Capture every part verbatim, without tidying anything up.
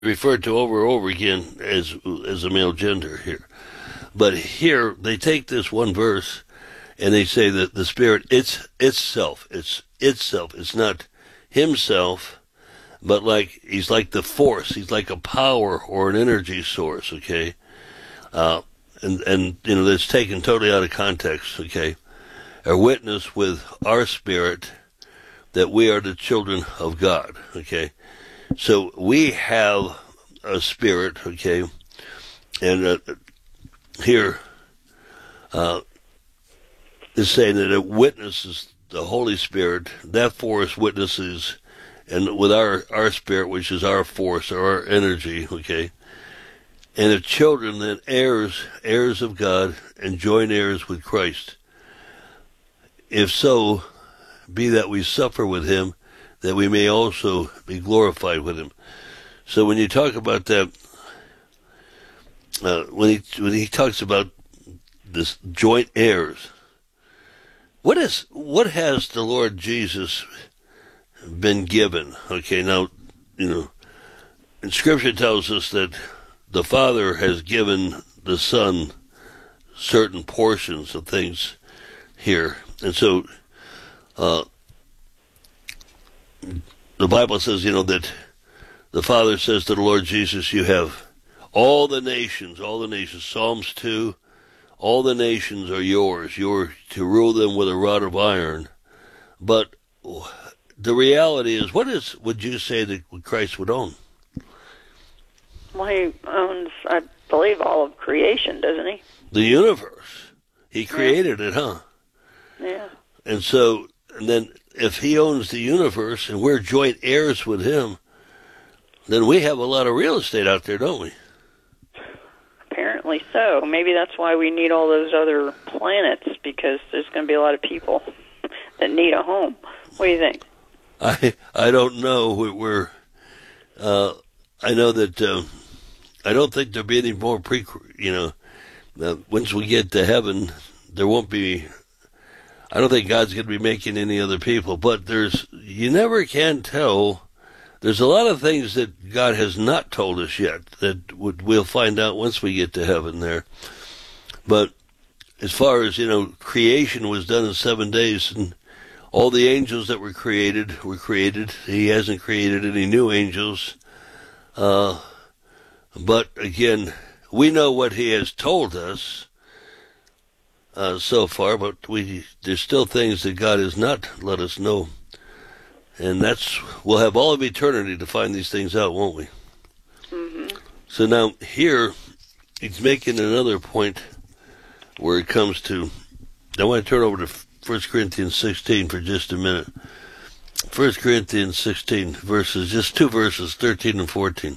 referred to over and over again as as a male gender here. But here they take this one verse and they say that the Spirit, it's itself, it's itself, it's not himself, but like he's like the force, he's like a power or an energy source, okay? Uh, and, and, you know, that's taken totally out of context, okay? A witness with our spirit that we are the children of God, okay? So we have a spirit, okay? And uh, here uh, is saying that it witnesses the Holy Spirit, that force witnesses, and with our, our spirit, which is our force or our energy, okay? And the children then heirs, heirs of God, and joint heirs with Christ. If so, be that we suffer with him, that we may also be glorified with him. So when you talk about that, uh, when he when he talks about this joint heirs, what is what has the Lord Jesus been given? Okay, now, you know, and Scripture tells us that the Father has given the Son certain portions of things here. And so uh, the Bible says, you know, that the Father says to the Lord Jesus, you have all the nations, all the nations, Psalms two, all the nations are yours. You're to rule them with a rod of iron. But the reality is, what is, would you say that Christ would own? Well, he owns, I believe, all of creation, doesn't he? The universe. He created yeah. it, huh? Yeah. And so, and then if he owns the universe and we're joint heirs with him, then we have a lot of real estate out there, don't we? Apparently so. Maybe that's why we need all those other planets, because there's going to be a lot of people that need a home. What do you think? I I don't know. We're, uh, I know that, uh, I don't think there'll be any more pre, you know, uh, once we get to heaven, there won't be, I don't think God's going to be making any other people, but there's, you never can tell. There's a lot of things that God has not told us yet that would, we'll find out once we get to heaven there. But as far as, you know, creation was done in seven days, and all the angels that were created were created. He hasn't created any new angels. Uh, but again, we know what he has told us uh, so far, but we there's still things that God has not let us know. And that's, we'll have all of eternity to find these things out, won't we? Mm-hmm. So now here, he's making another point where it comes to, I want to turn over to First Corinthians sixteen for just a minute. First Corinthians sixteen, verses, just two verses, thirteen and fourteen.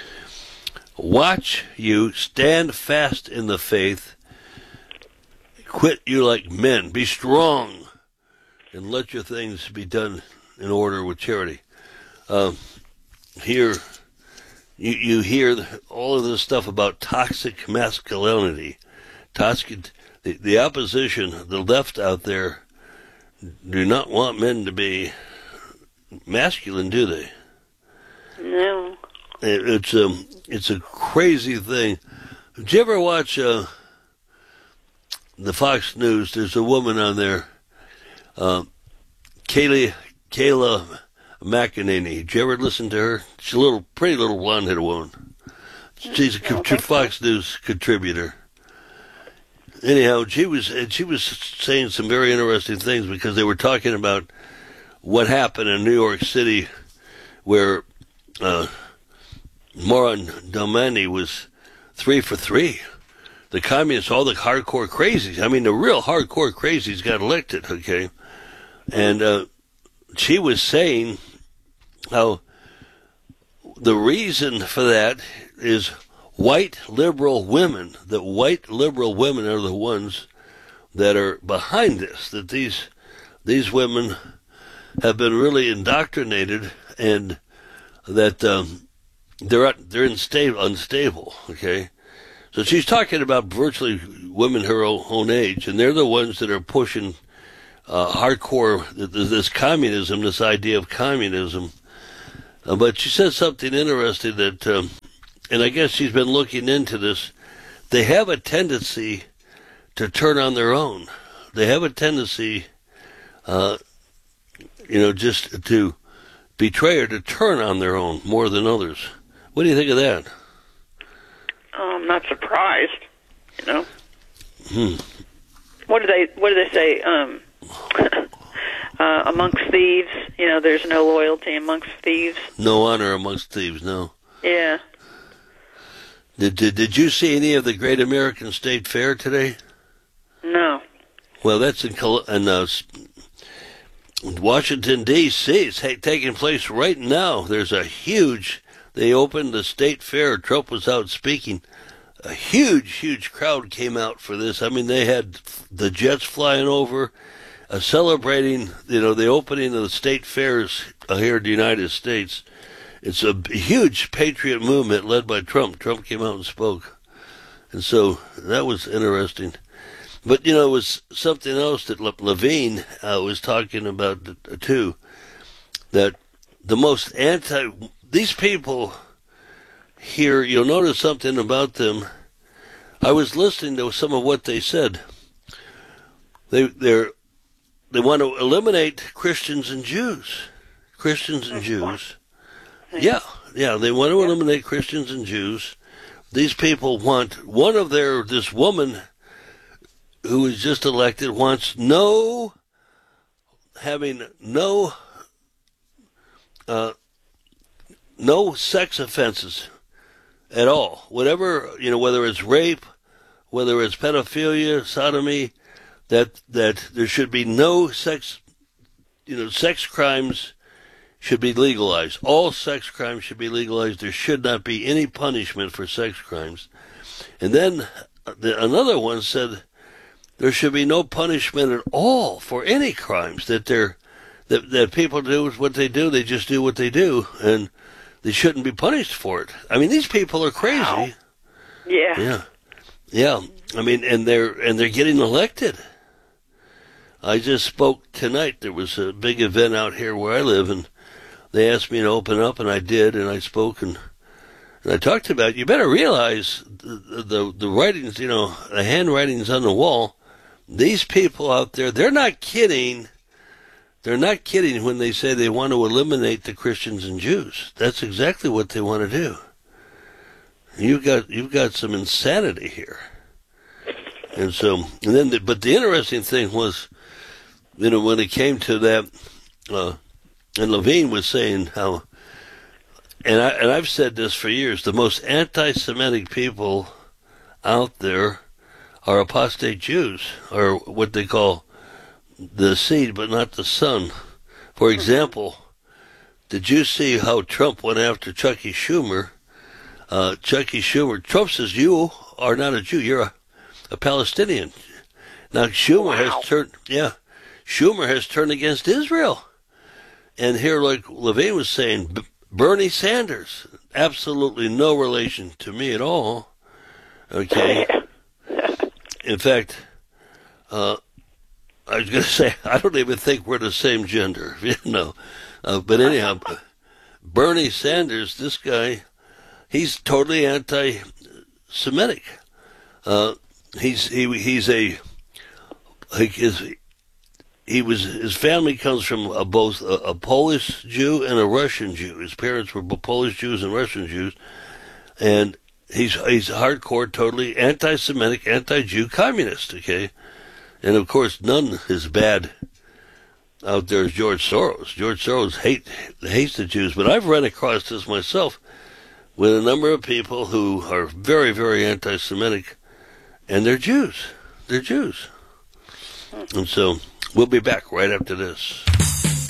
Watch you, stand fast in the faith, quit you like men, be strong, and let your things be done in order with charity. Uh, here, you, you hear all of this stuff about toxic masculinity. Toxic, the, the opposition, the left out there, do not want men to be masculine, do they? No. It, it's a, it's a crazy thing. Did you ever watch uh, the Fox News? There's a woman on there, uh, Kaylee, Kayla McEnany. Did you ever listen to her? She's a little, pretty little blonde-headed woman. She's a co- Fox News contributor. Anyhow, she was she was saying some very interesting things, because they were talking about what happened in New York City, where uh, Moran Domani was three for three. The communists, all the hardcore crazies, I mean, the real hardcore crazies got elected, okay? And uh, she was saying how the reason for that is white liberal women, that white liberal women are the ones that are behind this, that these these women have been really indoctrinated, and that um, they're they're unstable, unstable, okay? So she's talking about virtually women her own, own age, and they're the ones that are pushing uh, hardcore, this communism, this idea of communism. Uh, but she said something interesting that, um, and I guess she's been looking into this. They have a tendency to turn on their own. They have a tendency, uh, you know, just to betray or to turn on their own more than others. What do you think of that? I'm not surprised. You know. Hmm. What do they? What do they say? Um, uh, amongst thieves, you know, there's no loyalty amongst thieves. No honor amongst thieves. No. Yeah. Did did did you see any of the Great American State Fair today? No. Well, that's in, Col- in uh, Washington, D C It's ha- taking place right now. There's a huge. They opened the state fair. Trump was out speaking. A huge, huge crowd came out for this. I mean, they had the jets flying over, uh, celebrating, you know, the opening of the state fairs uh, here in the United States. It's a huge patriot movement led by Trump. Trump came out and spoke. And so that was interesting. But, you know, it was something else that Le- Levine uh, was talking about, uh, too, that the most anti... These people here, you'll notice something about them. I was listening to some of what they said. They they're they want to eliminate Christians and Jews. Christians and Jews. Yeah, yeah, they want to eliminate Christians and Jews. These people want one of their this woman who was just elected wants no having no uh, no sex offenses at all. Whatever, you know, whether it's rape, whether it's pedophilia, sodomy, that that there should be no sex, you know, sex crimes should be legalized. All sex crimes should be legalized. There should not be any punishment for sex crimes. And then the, another one said there should be no punishment at all for any crimes that they're that that people do what they do. They just do what they do, and they shouldn't be punished for it. I mean, these people are crazy. Wow. Yeah. Yeah. Yeah. I mean, and they're and they're getting elected. I just spoke tonight. There was a big event out here where I live, and they asked me to open up, and I did, and I spoke, and, and I talked about, you better realize the, the the writings, you know, the handwritings on the wall. These people out there, they're not kidding. They're not kidding when they say they want to eliminate the Christians and Jews. That's exactly what they want to do. You've got you've got some insanity here. And so, and then, the, but the interesting thing was, you know, when it came to that, uh, and Levine was saying how, and I and I've said this for years, the most anti-Semitic people out there are apostate Jews, or what they call the seed, but not the son. For example, did you see how Trump went after Chucky Schumer? Uh, Chucky Schumer, Trump says, you are not a Jew, you're a, a Palestinian. Now Schumer wow. has turned, yeah, Schumer has turned against Israel. And here, like Levine was saying, B- Bernie Sanders, absolutely no relation to me at all. Okay. In fact, uh, I was going to say, I don't even think we're the same gender, you know. Uh, but anyhow, Bernie Sanders, this guy, he's totally anti-Semitic. Uh, he's he he's a like his he was his family comes from a, both a, a Polish Jew and a Russian Jew. His parents were Polish Jews and Russian Jews, and he's he's hardcore, totally anti-Semitic, anti-Jew, communist. Okay. And of course, none as bad out there as George Soros. George Soros hate hates the Jews, but I've run across this myself with a number of people who are very, very anti-Semitic, and they're Jews. They're Jews. And so we'll be back right after this.